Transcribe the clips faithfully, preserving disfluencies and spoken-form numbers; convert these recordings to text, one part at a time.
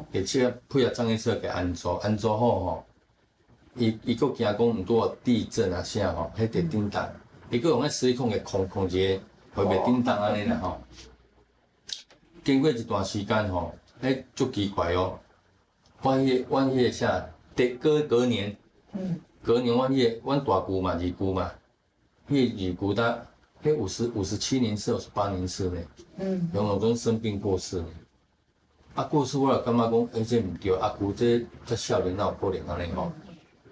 而且配合张医生给安装，安装好吼，伊伊佫惊讲毋多地震啊啥吼，迄个叮当，伊佫用迄实控给控控一个，会袂叮当安尼啦吼。经过一段时间吼，迄足奇怪哦，我迄我迄个啥，第隔隔年，嗯，隔年阮迄个阮大姑嘛，二姑嘛，迄二姑呾，迄五十五十七年次，五十八年次呢，嗯，杨永忠生病过世呢。啊，过世我就感觉讲，哎，这毋对，阿舅这这少年哪有可能安尼吼？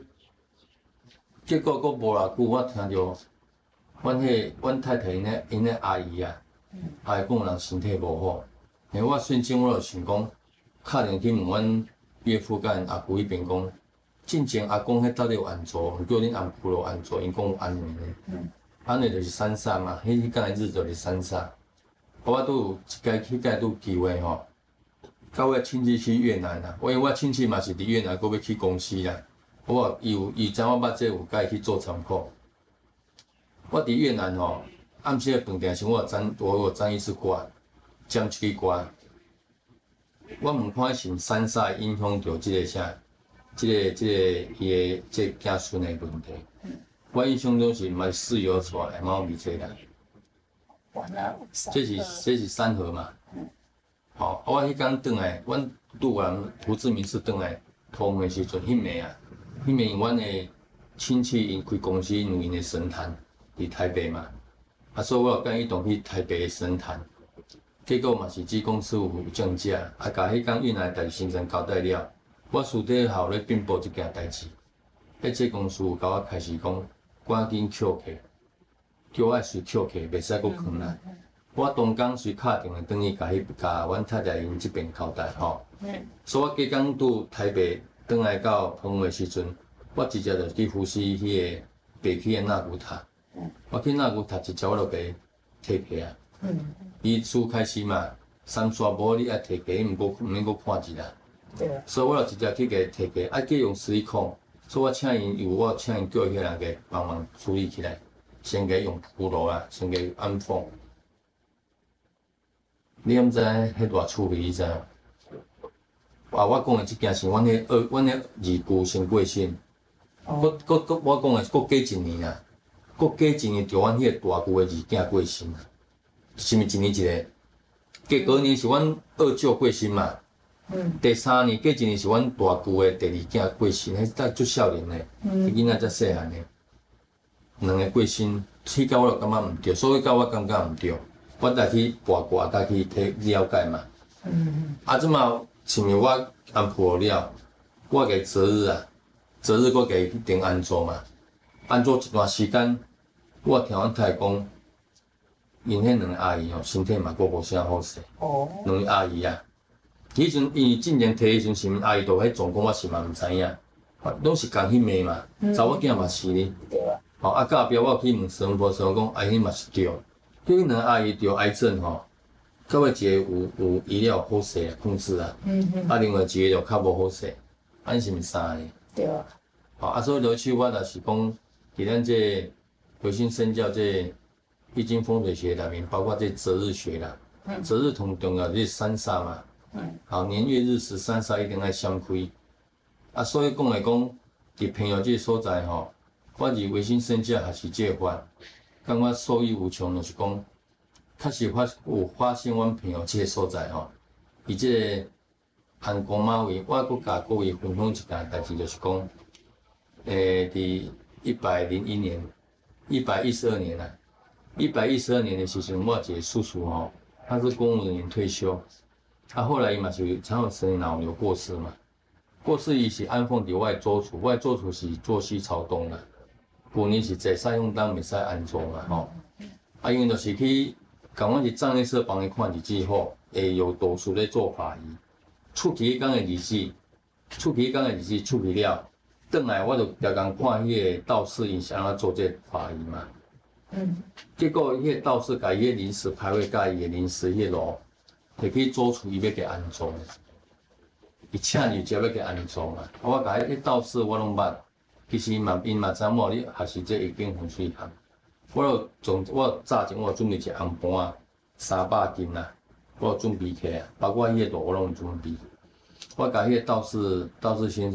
结果佫无偌久，我听着，阮迄阮太太因咧因咧阿姨啊，阿姨讲人身体无好，诶，我瞬间我就想讲，敲电去问阮岳父甲因阿舅迄边讲，进前阿公迄到底有安怎？毋叫恁安婆有安怎？因讲有安尼呢，安尼就是三煞嘛，迄迄间日子就是三煞。我拄有一届迄届拄有机会吼。甲我亲戚去越南啦，因为我亲戚嘛是伫越南，搁要去公司啦。我伊有伊知我捌这有甲伊去做参考。我伫越南吼，暗时的饭店时我有沾我有沾一次瓜，沾一支瓜。我毋看是三煞影响着即个啥，即、這个即、這个伊的即子孙的问题。我印象中是嘛室友出来猫咪这啦。这是这是三合嘛。吼、哦，我迄天转来，阮拄完胡志明市转来，通的时阵，迄暝啊，迄暝阮的亲戚因开公司有因的神坛伫台北嘛，啊，所以我有跟伊同去台北的神坛，结果嘛是技工师傅有降价，啊，甲迄天越南代志先生交代了，我私底下咧禀报即件代志，迄技工师傅甲我开始讲，赶紧扣起，叫我爱随扣起，袂使佫囥来。我当天随敲电话转去，甲迄甲阮太太因即边交代吼。嗯。所以我隔天拄台北转来到澎湖的时阵，我直接就去呼吸迄个北区的纳古塔。嗯。我去纳古塔一朝我就给摕起啊。嗯。伊厝开始嘛，三刷无你爱摕起，毋过毋免阁看一下。对啊。所以我就直接去给摕起，啊，计用实力控。所以我请因有我请因叫迄个人给帮忙处理起来，先给用葫芦啊，先给安放。你敢知迄偌趣味？你知？啊，我讲的即件是阮迄二，阮迄二姑先过身，搁搁搁我讲的搁过一年啊，搁过一年着阮迄个大姑的二囝过身啊，是毋是一年一个？隔隔年是阮二舅过身嘛，嗯，第三年过一年是阮大姑的第二囝过身，迄才足少年的，嗯，囡仔才细汉的，两个过身，迄个我就感觉毋对，所以甲我感觉毋对。我来去八卦，来去体了解嘛。嗯嗯。啊，即嘛，像我安排了，我给择日啊，择日我给伊定安坐嘛。安坐一段时间，我听阮太太讲，因迄两个阿姨哦，身体嘛，佫无啥好势。哦。两个阿姨啊，迄阵伊进前摕迄阵是毋阿姨都迄状况，我是嘛毋知影，拢是共迄暝嘛，查某囝嘛是呢。对啊。吼，啊，隔壁我去问神婆，神婆讲，哎，迄嘛是对。迄两个阿姨得癌症吼，到尾一个有有医疗好势控制啊，嗯嗯，啊另外一个就较无好势，安是毋三个？对啊。吼啊，所以落去我也是讲，伫咱这维新生教这易经风水学内面，包括这择日学啦，嗯，择日同重要就是三煞嘛，嗯，好年月日时三煞一定爱相开，啊，所以讲来讲，伫朋友这所在吼，我伫维新生教还是这法。感觉受益无穷，就是讲，确实发有发现阮朋友即个所在吼，伊即个韩国马尾，我阁甲各位分享一件代志，就是讲，诶，伫一百零一年、一百一十二年啊，一百一十二年的时阵，我一个叔叔吼，他是公务人员退休，他、啊、后来伊嘛是常有生脑瘤过世嘛，过世伊是安放伫我的祖厝，我的祖厝是坐西朝东啦。旧年是坐使用当，袂使安装嘛吼。啊，因为就是去，共阮是藏历社帮伊看日子好，会有道士咧做法仪。出去迄天的日子，出去迄天的日子出去了，转来我就常常看迄个道士因是安怎做这法仪嘛。嗯。结果迄个道士甲伊个临时牌位，甲伊个临时迄路，摕去祖厝伊要给安装。伊请日就要给安装嘛。啊，我甲迄道士我拢捌。其实嘛，因嘛知影你还是这易经风水行。我有从我早前我有准备一个红盘啊，三百斤啦，我有准备起来，包括迄个路我拢有准备。 我甲迄个道士道士先